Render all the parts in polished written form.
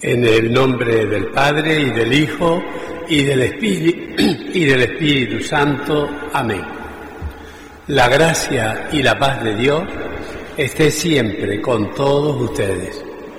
En el nombre del Padre, y del Hijo, y del Espíritu Santo. Amén. La gracia y la paz de Dios esté siempre con todos ustedes.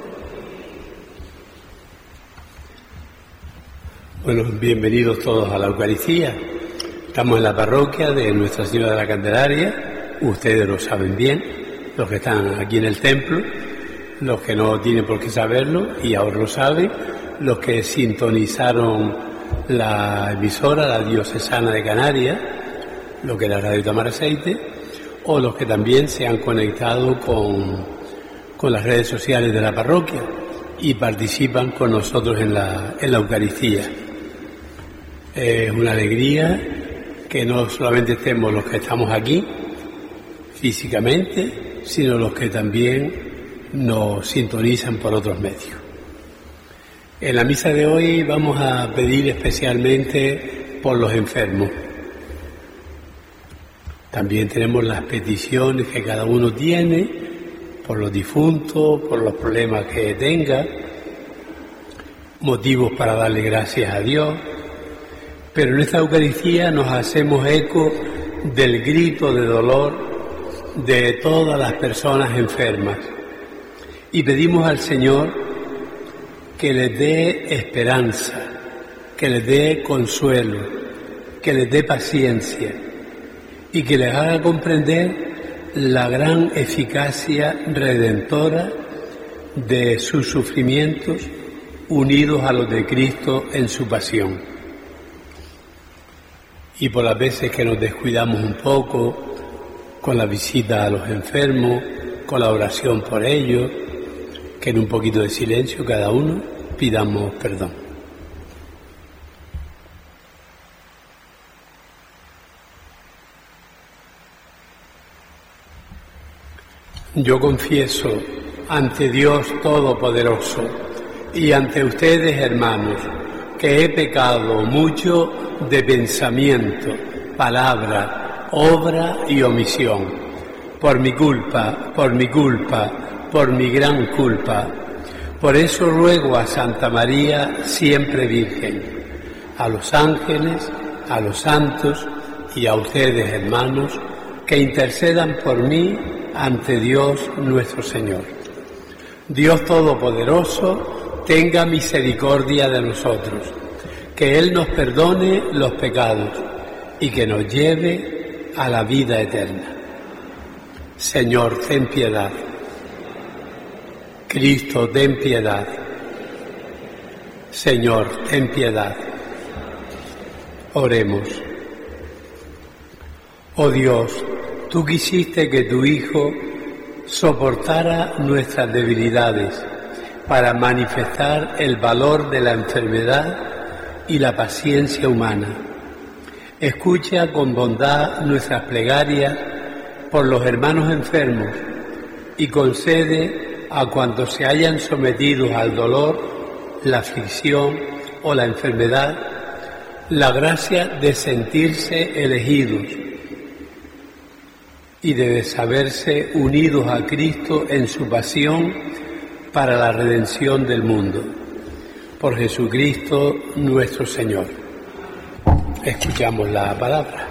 Bueno, bienvenidos todos a la Eucaristía. Estamos en la parroquia de Nuestra Señora de la Candelaria. Ustedes lo saben bien, los que están aquí en el templo, los que no tienen por qué saberlo y ahora lo saben, los que sintonizaron la emisora, la Diocesana de Canarias, lo que es la Radio Tamaraceite, o los que también se han conectado con las redes sociales de la parroquia y participan con nosotros en la Eucaristía. Es una alegría que no solamente estemos los que estamos aquí físicamente, sino los que también nos sintonizan por otros medios. En la misa de hoy vamos a pedir especialmente por los enfermos. También tenemos las peticiones que cada uno tiene, por los difuntos, por los problemas que tenga, motivos para darle gracias a Dios. Pero en esta Eucaristía nos hacemos eco del grito de dolor de todas las personas enfermas y pedimos al Señor que les dé esperanza, que les dé consuelo, que les dé paciencia y que les haga comprender la gran eficacia redentora de sus sufrimientos unidos a los de Cristo en su pasión. Y por las veces que nos descuidamos un poco con la visita a los enfermos, con la oración por ellos, que en un poquito de silencio cada uno pidamos perdón. Yo confieso ante Dios Todopoderoso y ante ustedes, hermanos, que he pecado mucho de pensamiento, palabra, obra y omisión, por mi culpa, por mi gran culpa. Por eso ruego a Santa María, siempre Virgen, a los ángeles, a los santos y a ustedes, hermanos, que intercedan por mí ante Dios nuestro Señor. Dios Todopoderoso, tenga misericordia de nosotros, que Él nos perdone los pecados y que nos lleve a la vida eterna. Señor, ten piedad. Cristo, ten piedad. Señor, ten piedad. Oremos. Oh Dios, tú quisiste que tu Hijo soportara nuestras debilidades para manifestar el valor de la enfermedad y la paciencia humana. Escucha con bondad nuestras plegarias por los hermanos enfermos y concede a cuantos se hayan sometidos al dolor, la aflicción o la enfermedad, la gracia de sentirse elegidos y de saberse unidos a Cristo en su pasión para la redención del mundo. Por Jesucristo nuestro Señor. Escuchamos la palabra.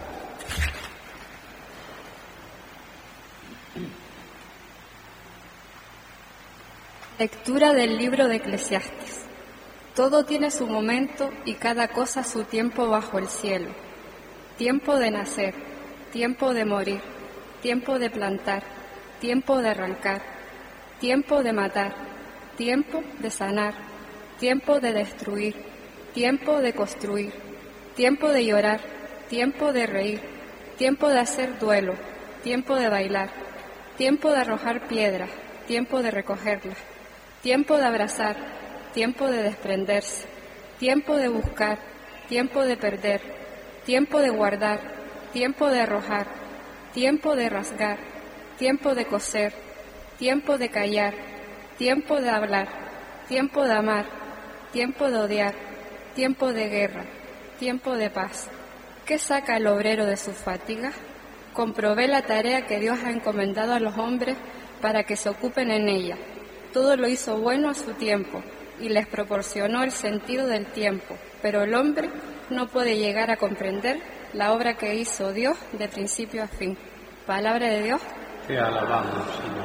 Lectura del libro de Eclesiastés. Todo tiene su momento y cada cosa su tiempo bajo el cielo. Tiempo de nacer, tiempo de morir, tiempo de plantar, tiempo de arrancar, tiempo de matar, tiempo de sanar, tiempo de destruir, tiempo de construir, tiempo de llorar, tiempo de reír, tiempo de hacer duelo, tiempo de bailar, tiempo de arrojar piedras, tiempo de recogerlas, tiempo de abrazar, tiempo de desprenderse, tiempo de buscar, tiempo de perder, tiempo de guardar, tiempo de arrojar, tiempo de rasgar, tiempo de coser, tiempo de callar, tiempo de hablar, tiempo de amar, tiempo de odiar, tiempo de guerra, tiempo de paz. ¿Qué saca el obrero de sus fatigas? Comprobé la tarea que Dios ha encomendado a los hombres para que se ocupen en ella. Todo lo hizo bueno a su tiempo, y les proporcionó el sentido del tiempo, pero el hombre no puede llegar a comprender la obra que hizo Dios de principio a fin. Palabra de Dios. Te alabamos, Señor.